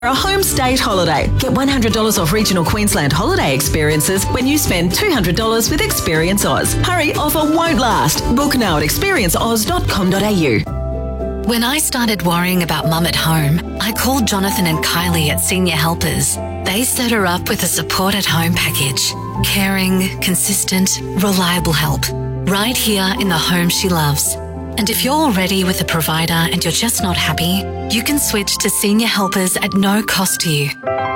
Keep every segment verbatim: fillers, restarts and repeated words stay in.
A home state holiday. Get one hundred dollars off regional Queensland holiday experiences when you spend two hundred dollars with Experience Oz. Hurry, offer won't last. Book now at experience oz dot com dot a u. When I started worrying about Mum at home, I called Jonathan and Kylie at Senior Helpers. They set her up with a support at home package. Caring, consistent, reliable help. Right here in the home she loves. And if you're already with a provider and you're just not happy, you can switch to Senior Helpers at no cost to you.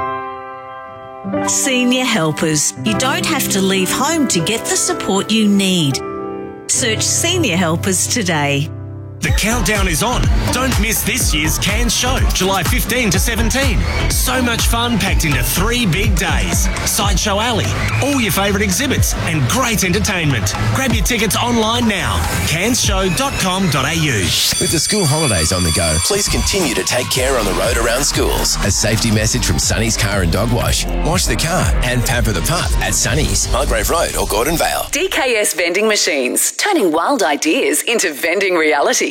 Senior Helpers. You don't have to leave home to get the support you need. Search Senior Helpers today. The countdown is on. Don't miss this year's Cairns show, July fifteenth to seventeenth. So much fun packed into three big days. Sideshow Alley, all your favourite exhibits and great entertainment. Grab your tickets online now. cairns show dot com dot a u. With the school holidays on the go, please continue to take care on the road around schools. A safety message from Sunny's Car and Dog Wash. Wash the car and pamper the pup at Sunny's, Mulgrave Road or Gordon Vale. D K S Vending Machines, turning wild ideas into vending reality.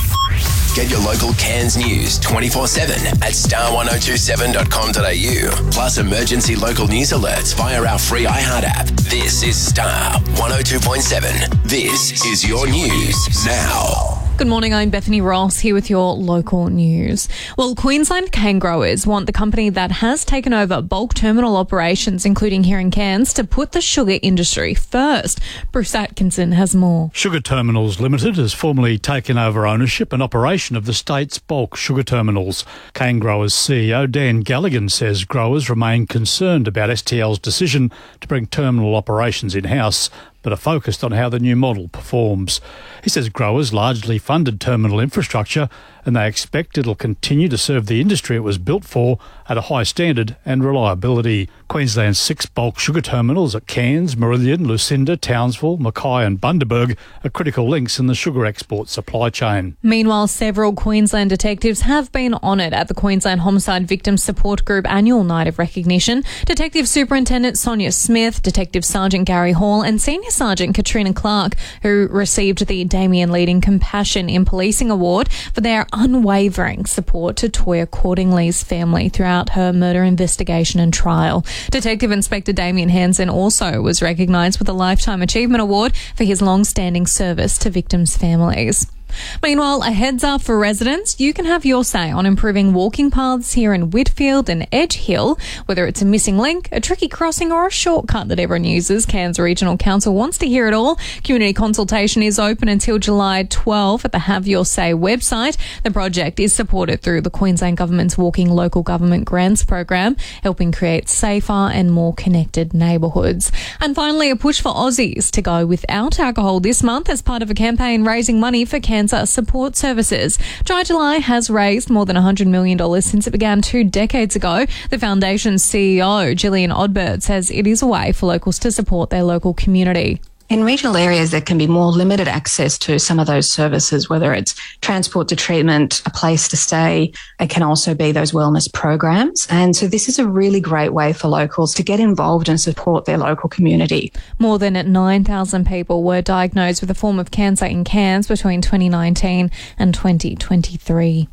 Get your local Cairns news twenty-four seven at star one oh two seven dot com dot a u. Plus emergency local news alerts via our free iHeart app. This is Star one oh two point seven. This is your news now. Good morning, I'm Bethany Ross here with your local news. Well, Queensland cane growers want the company that has taken over bulk terminal operations, including here in Cairns, to put the sugar industry first. Bruce Atkinson has more. Sugar Terminals Limited has formally taken over ownership and operation of the state's bulk sugar terminals. Cane growers C E O Dan Galligan says growers remain concerned about S T L's decision to bring terminal operations in-house, but are focused on how the new model performs. He says growers largely funded terminal infrastructure and they expect it'll continue to serve the industry it was built for at a high standard and reliability. Queensland's six bulk sugar terminals at Cairns, Meridian, Lucinda, Townsville, Mackay and Bundaberg are critical links in the sugar export supply chain. Meanwhile, several Queensland detectives have been honoured at the Queensland Homicide Victims Support Group annual night of recognition. Detective Superintendent Sonia Smith, Detective Sergeant Gary Hall and Senior Sergeant Katrina Clark, who received the Damien Leading Compassion in Policing Award for their unwavering support to Toya Cordingley's family throughout her murder investigation and trial. Detective Inspector Damien Hansen also was recognised with a Lifetime Achievement Award for his long-standing service to victims' families. Meanwhile, a heads up for residents, you can have your say on improving walking paths here in Whitfield and Edge Hill. Whether it's a missing link, a tricky crossing or a shortcut that everyone uses, Cairns Regional Council wants to hear it all. Community consultation is open until July twelfth at the Have Your Say website. The project is supported through the Queensland Government's Walking Local Government Grants program, helping create safer and more connected neighbourhoods. And finally, a push for Aussies to go without alcohol this month as part of a campaign raising money for Cancer Support Services. Dry July has raised more than one hundred million dollars since it began two decades ago. The foundation's C E O, Gillian Odbert, says it is a way for locals to support their local community. In regional areas, there can be more limited access to some of those services, whether it's transport to treatment, a place to stay. It can also be those wellness programs. And so this is a really great way for locals to get involved and support their local community. More than nine thousand people were diagnosed with a form of cancer in Cairns between twenty nineteen and twenty twenty-three.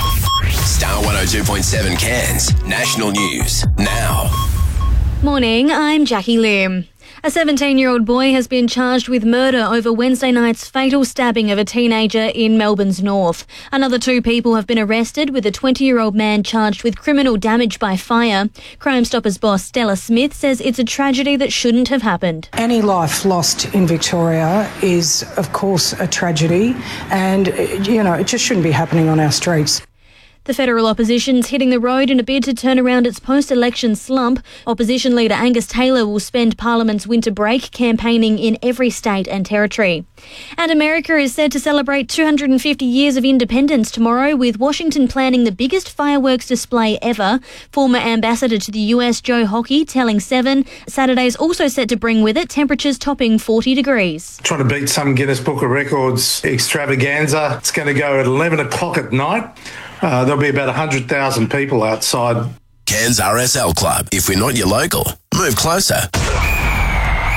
Star one oh two point seven Cairns, national news now. Morning, I'm Jackie Lim. A seventeen-year-old boy has been charged with murder over Wednesday night's fatal stabbing of a teenager in Melbourne's north. Another two people have been arrested, with a twenty-year-old man charged with criminal damage by fire. Crime Stoppers boss Stella Smith says it's a tragedy that shouldn't have happened. Any life lost in Victoria is, of course, a tragedy, and, you know, it just shouldn't be happening on our streets. The federal opposition's hitting the road in a bid to turn around its post-election slump. Opposition leader Angus Taylor will spend Parliament's winter break campaigning in every state and territory. And America is set to celebrate two hundred fifty years of independence tomorrow, with Washington planning the biggest fireworks display ever. Former ambassador to the U S Joe Hockey telling Seven Saturday's also set to bring with it temperatures topping forty degrees. Trying to beat some Guinness Book of Records extravaganza. It's going to go at eleven o'clock at night. Uh, there'll be about one hundred thousand people outside. Cairns R S L Club. If we're not your local, move closer.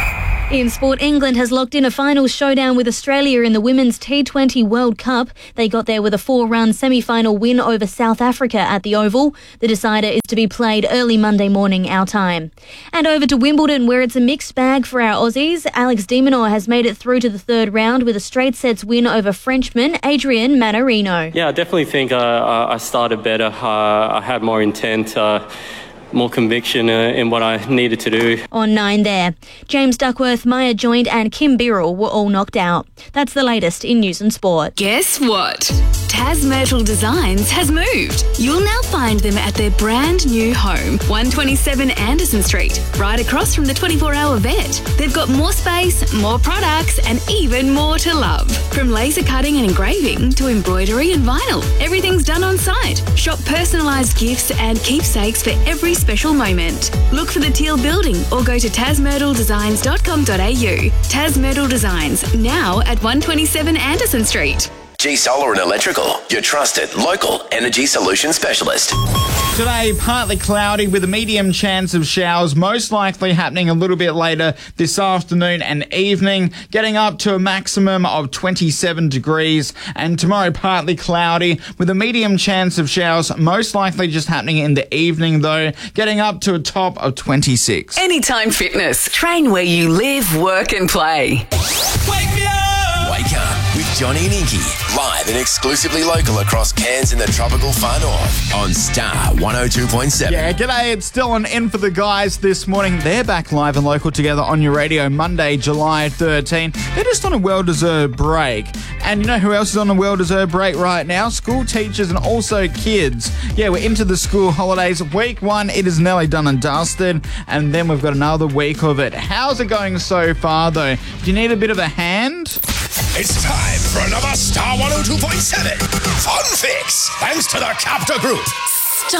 In sport, England has locked in a final showdown with Australia in the Women's T twenty World Cup. They got there with a four-run semi-final win over South Africa at the Oval. The decider is to be played early Monday morning our time. And over to Wimbledon, where it's a mixed bag for our Aussies. Alex de Minaur has made it through to the third round with a straight sets win over Frenchman Adrian Manarino. Yeah, I definitely think uh, I started better. Uh, I had more intent. Uh, more conviction uh, in what I needed to do. On nine there. James Duckworth, Maya Joint and Kim Birrell were all knocked out. That's the latest in news and sport. Guess what? Tas Myrtle Designs has moved. You'll now find them at their brand new home, one twenty-seven Anderson Street, right across from the twenty-four hour vet. They've got more space, more products, and even more to love. From laser cutting and engraving to embroidery and vinyl, everything's done on site. Shop personalised gifts and keepsakes for every special moment. Look for the teal building or go to tas myrtle designs dot com dot a u. Tas Myrtle Designs, now at one twenty-seven Anderson Street. G Solar and Electrical, your trusted local energy solution specialist. Today, partly cloudy with a medium chance of showers, most likely happening a little bit later this afternoon and evening, getting up to a maximum of twenty-seven degrees. And tomorrow, partly cloudy with a medium chance of showers, most likely just happening in the evening though, getting up to a top of twenty-six. Anytime Fitness. Train where you live, work and play. Wake me up! Wake up with Johnny and Inky. Live and exclusively local across Cairns and the tropical far north on Star one oh two point seven. Yeah, g'day, it's Dylan in for the guys this morning. They're back live and local together on your radio Monday, July thirteenth. They're just on a well-deserved break. And you know who else is on a well-deserved break right now? School teachers and also kids. Yeah, we're into the school holidays. Week one, it is nearly done and dusted. And then we've got another week of it. How's it going so far, though? Do you need a bit of a hand? It's time for another Star one oh two point seven Fun Fix, thanks to the Capta Group. Star.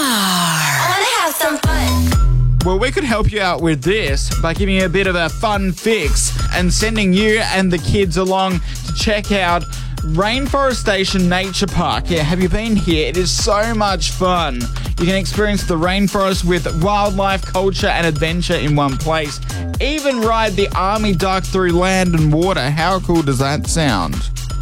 I want to have some fun. Well, we could help you out with this by giving you a bit of a fun fix and sending you and the kids along to check out Rainforest Station Nature Park. Yeah, have you been here? It is so much fun. You can experience the rainforest with wildlife, culture and adventure in one place. Even ride the army duck through land and water. How cool does that sound?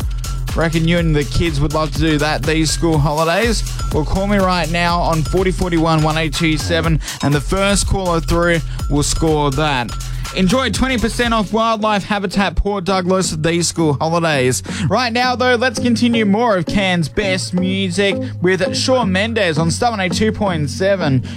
Reckon you and the kids would love to do that these school holidays? Well, call me right now on forty forty-one one eight two seven and the first caller through will score that. Enjoy twenty percent off Wildlife Habitat Port Douglas these school holidays. Right now, though, let's continue more of Cairns' best music with Shawn Mendes on Star one oh two point seven.